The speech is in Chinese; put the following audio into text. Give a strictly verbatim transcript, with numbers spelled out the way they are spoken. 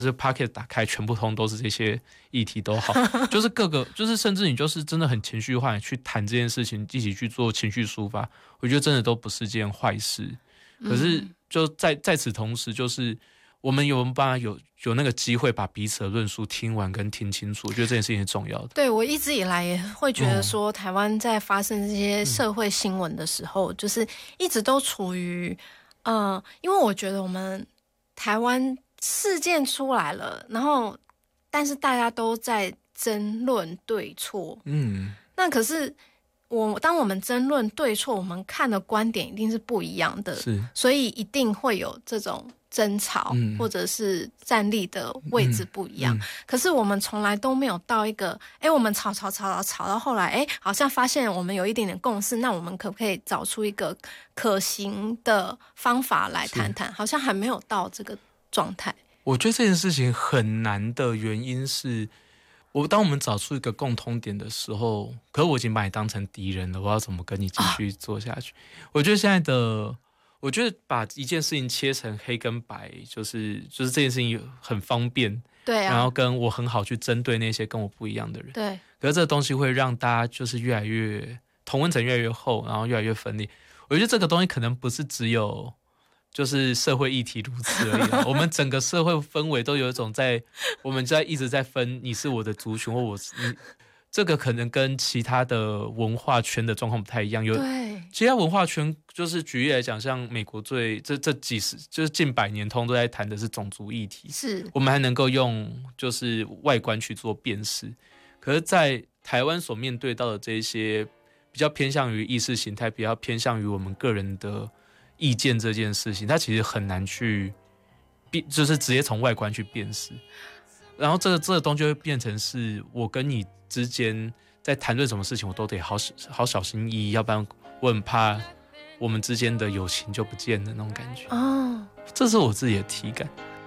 就是 Pocket 打开全部通都是这些议题都好，就是各个就是甚至你就是真的很情绪化，你去谈这件事情，一起去做情绪抒发，我觉得真的都不是件坏事。可是就在在此同时，就是我们有没有办法有有那个机会把彼此的论述听完跟听清楚，我觉得这件事情是重要的。 对，我一直以来也会觉得说，台湾在发生这些社会新闻的时候，嗯、就是一直都处于呃，因为我觉得我们台湾事件出来了，然后但是大家都在争论对错，嗯，那可是我当我们争论对错，我们看的观点一定是不一样的，是，所以一定会有这种争吵，嗯、或者是站立的位置不一样。嗯嗯、可是我们从来都没有到一个，哎，我们吵吵吵吵吵到后来，哎，好像发现我们有一点点共识，那我们可不可以找出一个可行的方法来谈谈？好像还没有到这个状态。 我觉得这件事情很难的原因是，我当我们找出一个共通点的时候，可是我已经把你当成敌人了，我要怎么跟你继续做下去？啊、我觉得现在的，我觉得把一件事情切成黑跟白，就是就是这件事情很方便， 对啊， 然后跟我很好去针对那些跟我不一样的人， 对。 可是这个东西会让大家就是越来越同温层越来越厚，然后越来越分裂。我觉得这个东西可能不是只有。就是社会议题如此而已、啊、我们整个社会氛围都有一种在我们在一直在分你是我的族群或我是你，这个可能跟其他的文化圈的状况不太一样。有其他文化圈就是举例来讲，像美国最这这几十就是近百年通都在谈的是种族议题， 是我们还能够用就是外观去做辨识。可是在台湾所面对到的这些比较偏向于意识形态，比较偏向于我们个人的意见这件事情，它其实很难去，就是直接从外观去辨识，然后这个这个东西就会变成是我跟你之间在谈论什么事情，我都得好好小心翼翼，要不然我很怕我们之间的友情就不见了那种感觉。哦，这是我自己的体感。